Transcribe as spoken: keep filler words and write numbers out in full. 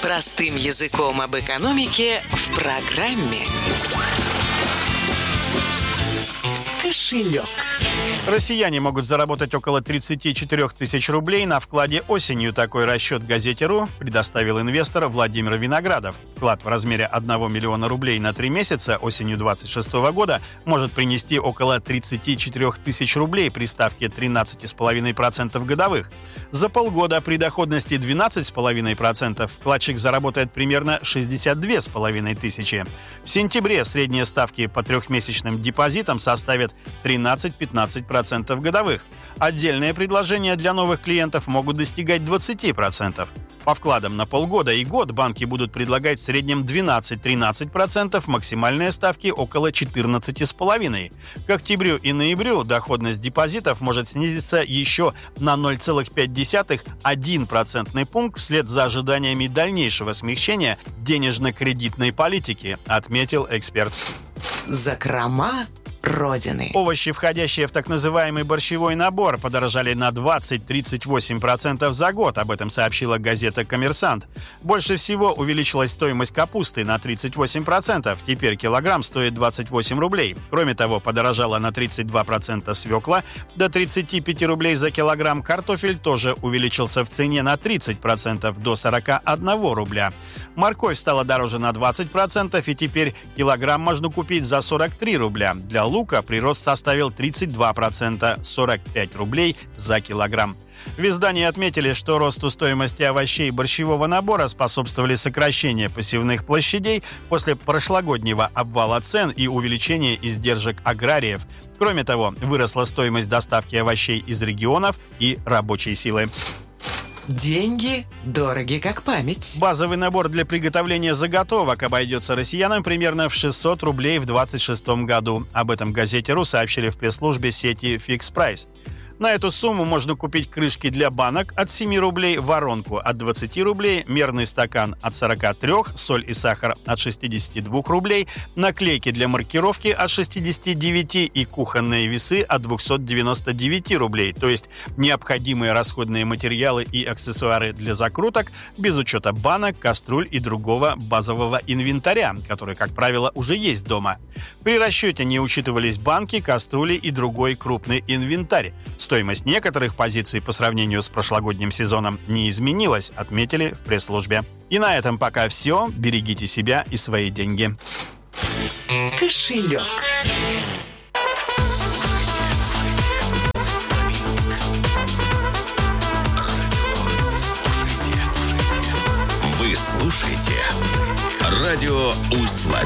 Простым языком об экономике в программе «Кошелек». Россияне могут заработать около тридцать четыре тысяч рублей на вкладе осенью. Такой расчет «Газете.ру» предоставил инвестор Владимир Виноградов. Вклад в размере одного миллиона рублей на три месяца осенью двадцать шестого года может принести около тридцать четыре тысяч рублей при ставке тринадцать целых пять десятых процента годовых. За полгода при доходности двенадцать целых пять десятых процента вкладчик заработает примерно шестьдесят две целых пять десятых тысячи. В сентябре средние ставки по трехмесячным депозитам составят тринадцать-пятнадцать процентов годовых. Отдельные предложения для новых клиентов могут достигать двадцать процентов. По вкладам на полгода и год банки будут предлагать в среднем двенадцать-тринадцать процентов, максимальные ставки около четырнадцать целых пять десятых. К октябрю и ноябрю доходность депозитов может снизиться еще на ноль целых пять десятых - один процентный пункт вслед за ожиданиями дальнейшего смягчения денежно-кредитной политики, отметил эксперт. Закрома Родины. Овощи, входящие в так называемый борщевой набор, подорожали на двадцать-тридцать восемь процентов за год. Об этом сообщила газета «Коммерсант». Больше всего увеличилась стоимость капусты на тридцать восемь процентов. Теперь килограмм стоит двадцать восемь рублей. Кроме того, подорожала на тридцать два процента свекла, до тридцать пять рублей за килограмм. Картофель тоже увеличился в цене на тридцать процентов, до сорок один рубля. Морковь стала дороже на двадцать процентов, и теперь килограмм можно купить за сорок три рубля. Для лука прирост составил тридцать два процента, сорок пять рублей за килограмм. В издании отметили, что росту стоимости овощей борщевого набора способствовали сокращение посевных площадей после прошлогоднего обвала цен и увеличения издержек аграриев. Кроме того, выросла стоимость доставки овощей из регионов и рабочей силы. Деньги дороги как память. Базовый набор для приготовления заготовок обойдется россиянам примерно в шестьсот рублей в двадцать шестом году. Об этом газете.ру сообщили в пресс-службе сети Fix Price. На эту сумму можно купить крышки для банок от семи рублей, воронку от двадцати рублей, мерный стакан от сорока трёх, соль и сахар от шестидесяти двух рублей, наклейки для маркировки от шестидесяти девяти и кухонные весы от двухсот девяноста девяти рублей. То есть необходимые расходные материалы и аксессуары для закруток без учета банок, кастрюль и другого базового инвентаря, который, как правило, уже есть дома. При расчете не учитывались банки, кастрюли и другой крупный инвентарь. Стоимость некоторых позиций по сравнению с прошлогодним сезоном не изменилась, отметили в пресс-службе. И на этом пока все. Берегите себя и свои деньги. Кошелек. Вы слушаете радио Усть-Лабинск.